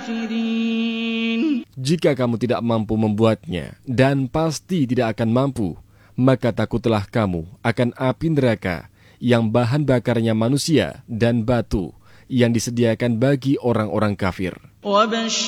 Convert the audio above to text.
الكافرين. Jika kamu tidak mampu membuatnya, dan pasti tidak akan mampu, maka takutlah kamu akan api neraka yang bahan bakarnya manusia dan batu yang disediakan bagi orang-orang kafir.